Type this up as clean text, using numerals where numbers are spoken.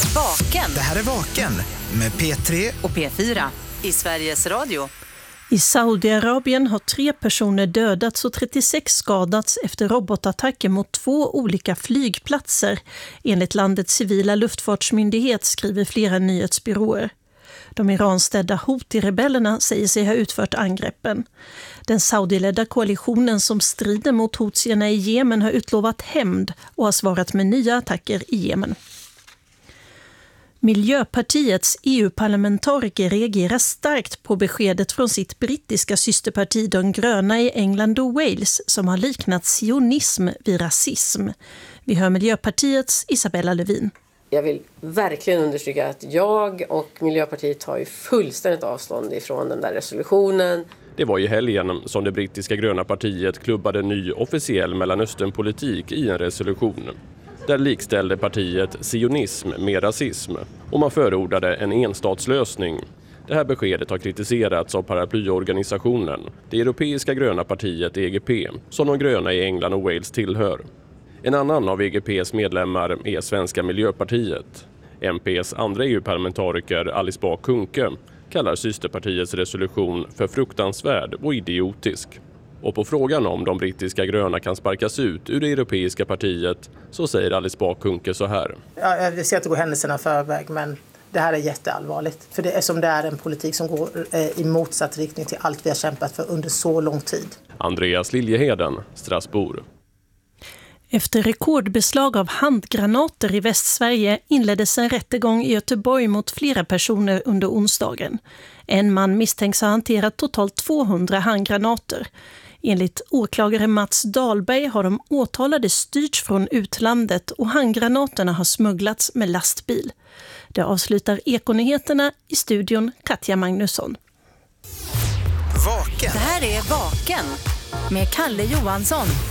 Vaken. Det här är Vaken med P3 och P4 i Sveriges Radio. I Saudiarabien har 3 personer dödats och 36 skadats efter robotattacker mot 2 olika flygplatser. Enligt landets civila luftfartsmyndighet, skriver flera nyhetsbyråer. De iranstädda Houthi-rebellerna säger sig ha utfört angreppen. Den saudiledda koalitionen som strider mot houthierna i Jemen har utlovat hämnd och har svarat med nya attacker i Jemen. Miljöpartiets EU-parlamentariker reagerar starkt på beskedet från sitt brittiska systerparti De gröna i England och Wales som har liknat sionism vid rasism. Vi hör Miljöpartiets Isabella Lövin. Jag vill verkligen understryka att jag och Miljöpartiet tar ju fullständigt avstånd ifrån den där resolutionen. Det var i helgen som det brittiska gröna partiet klubbade ny officiell Mellanösternpolitik i en resolution. Där likställde partiet sionism med rasism och man förordade en enstatslösning. Det här beskedet har kritiserats av paraplyorganisationen, det europeiska gröna partiet EGP, som de gröna i England och Wales tillhör. En annan av EGPs medlemmar är Svenska Miljöpartiet. MPs andra EU-parlamentariker Alice Bah Kuhnke kallar systerpartiets resolution för fruktansvärd och idiotisk. Och på frågan om de brittiska gröna kan sparkas ut ur det europeiska partiet så säger Alice Bah Kuhnke så här. Jag ser att det går händelserna förväg, men det här är jätteallvarligt. För det är en politik som går i motsatt riktning till allt vi har kämpat för under så lång tid. Andreas Liljeheden, Strasbourg. Efter rekordbeslag av handgranater i Västsverige inleddes en rättegång i Göteborg mot flera personer under onsdagen. En man misstänks ha hanterat totalt 200 handgranater. Enligt åklagare Mats Dahlberg har de åtalade styrts från utlandet och handgranaterna har smugglats med lastbil. Det avslutar Ekonyheterna, i studion Katja Magnusson. Vaken. Det här är Vaken med Kalle Johansson.